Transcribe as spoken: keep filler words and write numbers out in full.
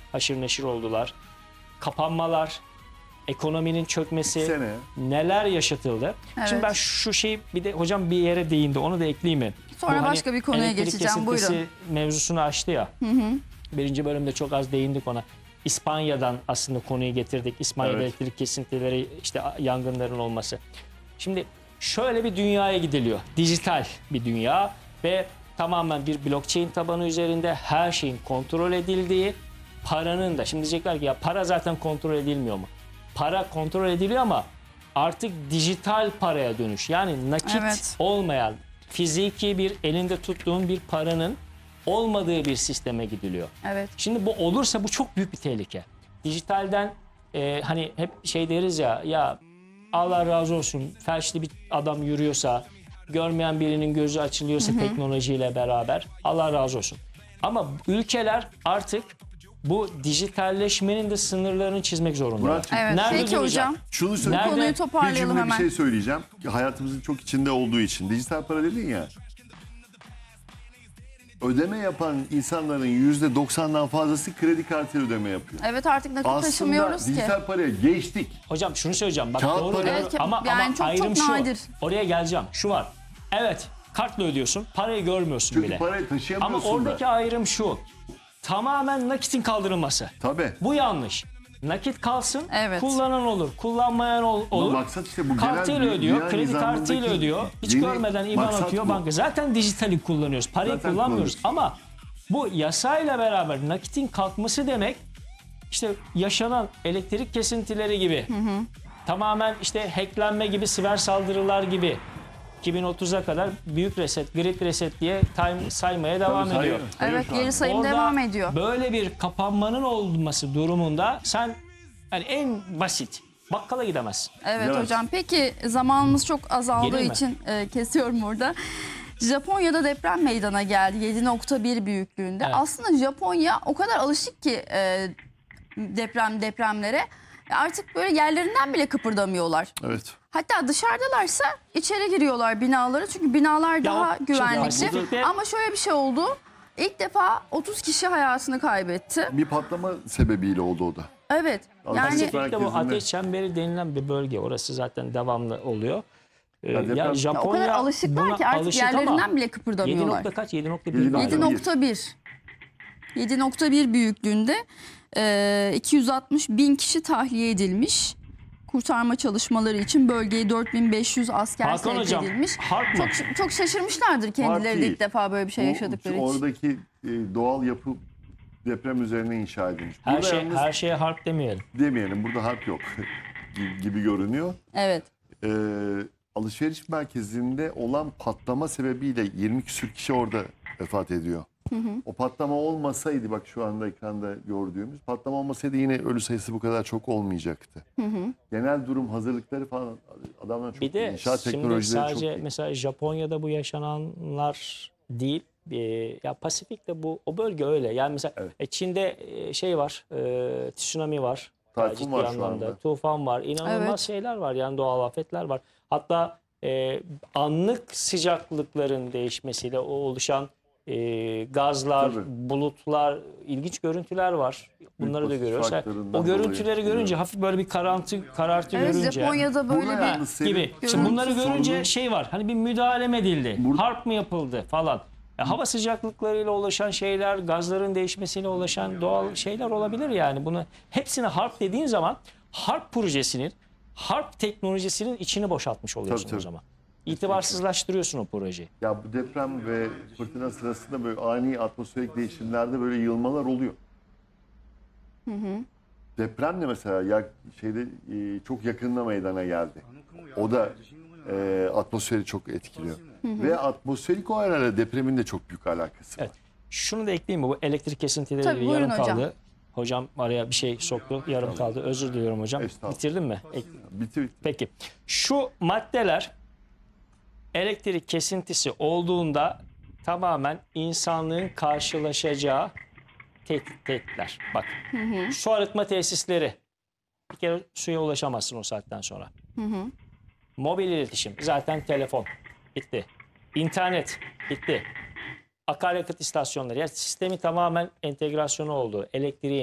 haşır neşir oldular. Kapanmalar, ekonominin çökmesi, Sene. neler yaşatıldı. Evet. Şimdi ben şu şeyi bir de hocam bir yere değindi, onu da ekleyeyim mi? Sonra Bu başka bir konuya elektrik geçeceğim, kesintisi buyurun. mevzusunu açtı ya. Hı hı. Birinci bölümde çok az değindik ona. İspanya'dan aslında konuyu getirdik. İspanya'da Evet. elektrik kesintileri, işte yangınların olması. Şimdi şöyle bir dünyaya gidiliyor. Dijital bir dünya ve tamamen bir blockchain tabanı üzerinde her şeyin kontrol edildiği, paranın da, şimdi diyecekler ki ya para zaten kontrol edilmiyor mu? Para kontrol ediliyor ama artık dijital paraya dönüş. Yani nakit Evet. olmayan, fiziki bir elinde tuttuğun bir paranın olmadığı bir sisteme gidiliyor. Evet. Şimdi bu olursa bu çok büyük bir tehlike. Dijitalden e, hani hep şey deriz ya, ya Allah razı olsun felçli bir adam yürüyorsa, görmeyen birinin gözü açılıyorsa teknolojiyle beraber Allah razı olsun. Ama ülkeler artık bu dijitalleşmenin de sınırlarını çizmek zorunda. Muratçığım, Evet. Nerede Peki duracak? hocam. Şunu Nerede? söyleyeyim. Konuyu Bir toparlayalım cümle hemen. bir şey söyleyeceğim. Hayatımızın çok içinde olduğu için. Dijital para dedin ya. Ödeme yapan insanların yüzde doksandan fazlası kredi kartıyla ödeme yapıyor. Evet, artık nakit Aslında taşımıyoruz ki. dijital paraya geçtik. Hocam şunu söyleyeceğim. Bak Kağıt doğru para- doğru. Evet, ama, yani ama çok- ayrım çok şu. nadir. Oraya geleceğim. Şu var. Evet, kartla ödüyorsun. Parayı görmüyorsun Çünkü bile. parayı Ama taşıyamıyorsun oradaki da. ayrım şu. Tamamen nakitin kaldırılması. Tabii. Bu yanlış. Nakit kalsın, Evet. kullanan olur, kullanmayan ol- Ama olur. maksat işte bu genel Kartıyla dünya ödüyor, kredi nizamındaki kartıyla ödüyor. Hiç yeni görmeden IBAN maksat atıyor bu. banka. Zaten dijitali kullanıyoruz, parayı Zaten kullanmıyoruz. kullanıyoruz. Ama bu yasayla beraber nakitin kalkması demek, işte yaşanan elektrik kesintileri gibi, tamamen işte hacklenme gibi, siber saldırılar gibi iki bin otuza kadar büyük reset, grid reset diye time saymaya devam Tabii, ediyor. sayıyor, sayıyor Evet, şu anda. geri sayım Orada devam ediyor. böyle bir kapanmanın olması durumunda sen yani en basit bakkala gidemezsin. Evet Evet. hocam. Peki zamanımız çok azaldığı Gelir mi? için e, kesiyorum burada. Japonya'da deprem meydana geldi yedi nokta bir büyüklüğünde. Evet. Aslında Japonya o kadar alışık ki e, deprem depremlere, artık böyle yerlerinden bile kıpırdamıyorlar. Evet. Hatta dışarıdalarsa içeri giriyorlar binalara, çünkü binalar daha o- güvenlikli. Pasifik'te- Ama şöyle bir şey oldu. İlk defa otuz kişi hayatını kaybetti. Bir patlama sebebiyle oldu o da. Evet. Yani- Yani Pasifik'te bu merkezinde- ateş çemberi denilen bir bölge. Orası zaten devamlı oluyor. Ee, Ya deprem- ya Ya o Japonya o kadar alışıklar buna ki artık alışık yerlerinden ama bile yedi kıpırdamıyorlar. nokta kaç? yedi nokta bir Yedi galiba. yedi nokta bir. yedi nokta bir büyüklüğünde e, iki yüz altmış bin kişi tahliye edilmiş. Kurtarma çalışmaları için bölgeye dört bin beş yüz asker Hakan sevk hocam, edilmiş. harp mı? Çok çok şaşırmışlardır kendileri de değil. ilk defa böyle bir şey Bu- yaşadıkları için. Oradaki e, doğal yapı deprem üzerine inşa edilmiş. Her Burada şey yalnız her şeye harp demeyelim. demeyelim, burada harp yok gibi- gibi görünüyor. Evet. Ee, alışveriş merkezinde olan patlama sebebiyle yirmi küsür kişi orada vefat ediyor. O patlama olmasaydı, bak şu anda ekranda gördüğümüz patlama olmasaydı yine ölü sayısı bu kadar çok olmayacaktı. Genel durum hazırlıkları falan, adamlar çok Bir de inşaat şimdi teknolojileri çok sadece iyi. mesela Japonya'da bu yaşananlar değil. Ee, ya Pasifik'te bu o bölge öyle. Yani mesela Evet. e, Çin'de e, şey var, e, tsunami var. Tayfun Ciddi var şu anlamda. anda. Tufan var. İnanılmaz Evet. şeyler var. Yani doğal afetler var. Hatta e, anlık sıcaklıkların değişmesiyle o oluşan e, gazlar, Tabii. bulutlar, ilginç görüntüler var. Bunları da basınç görüyoruz. Yani farklarından o görüntüleri dolayı. görünce, hafif böyle bir karartı, karartı Evet, görünce. Japonya'da böyle Burada bir yalnız senin gibi. Şimdi görüntü bunları görünce sorduğun- şey var. Hani bir müdahale mi edildi? Burada- Harp mı yapıldı falan. Ya hava sıcaklıklarıyla ulaşan şeyler, gazların değişmesiyle ulaşan doğal şeyler olabilir yani. Bunu hepsine harp dediğin zaman harp projesinin, harp teknolojisinin içini boşaltmış oluyorsun Tabii, tabii. o zaman. İtibarsızlaştırıyorsun o projeyi. Ya bu deprem ve fırtına sırasında böyle ani atmosferik değişimlerde böyle yığılmalar oluyor. Deprem de mesela ya şeyde e, çok yakında meydana geldi. O da e, atmosferi çok etkiliyor. Ve atmosferik o arada depremin de çok büyük alakası var. Evet. Şunu da ekleyeyim mi? Bu elektrik kesintileri Tabii, buyurun yarım hocam. kaldı. Hocam araya bir şey soktu, yarım kaldı. Özür diliyorum hocam. Estağfurullah. Bitirdin mi? Ek- Bitti bitti. Peki. Şu maddeler elektrik kesintisi olduğunda tamamen insanlığın karşılaşacağı tehdit, tehditler. Bak. Su arıtma tesisleri. Bir kere suya ulaşamazsın o saatten sonra. Mobil iletişim. Zaten telefon. Bitti. İnternet. Bitti. Akaryakıt istasyonları. Yani sistemi tamamen entegrasyonu oldu. Elektriği